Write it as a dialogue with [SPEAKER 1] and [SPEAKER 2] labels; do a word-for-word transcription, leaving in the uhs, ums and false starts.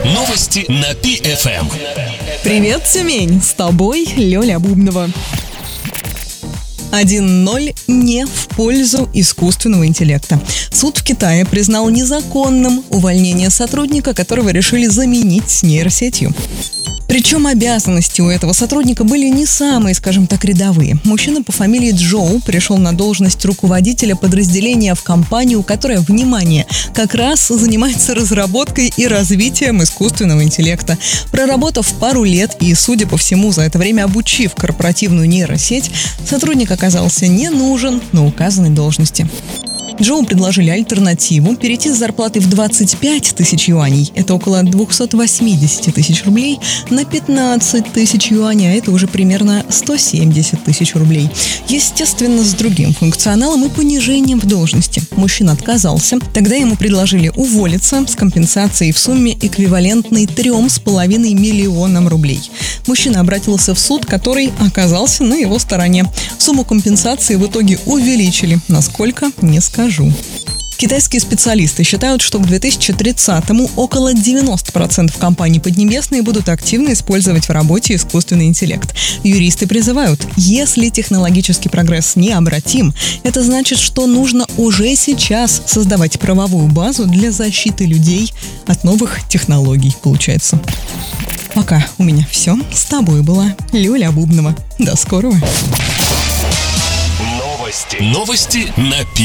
[SPEAKER 1] Новости на Пи эф эм.
[SPEAKER 2] Привет, Тюмень! С тобой Лёля Бубнова. один ноль не в пользу искусственного интеллекта. Суд в Китае признал незаконным увольнение сотрудника, которого решили заменить нейросетью. Причем обязанности у этого сотрудника были не самые, скажем так, рядовые. Мужчина по фамилии Джоу пришел на должность руководителя подразделения в компанию, которая, внимание, как раз занимается разработкой и развитием искусственного интеллекта. Проработав пару лет и, судя по всему, за это время обучив корпоративную нейросеть, сотрудник оказался не нужен на указанной должности. Джоу предложили альтернативу – перейти с зарплаты в двадцать пять тысяч юаней, это около двести восемьдесят тысяч рублей, на пятнадцать тысяч юаней, а это уже примерно сто семьдесят тысяч рублей. Естественно, с другим функционалом и понижением в должности. Мужчина отказался, тогда ему предложили уволиться с компенсацией в сумме, эквивалентной трем с половиной миллионам рублей. Мужчина обратился в суд, который оказался на его стороне. Сумму компенсации в итоге увеличили. Насколько – не скажу. Китайские специалисты считают, что к две тысячи тридцатому около девяносто процентов компаний Поднебесной будут активно использовать в работе искусственный интеллект. Юристы призывают, если технологический прогресс необратим, это значит, что нужно уже сейчас создавать правовую базу для защиты людей от новых технологий, получается. Пока у меня все. С тобой была Лёля Бубнова. До скорого.
[SPEAKER 1] Новости. Новости на Пи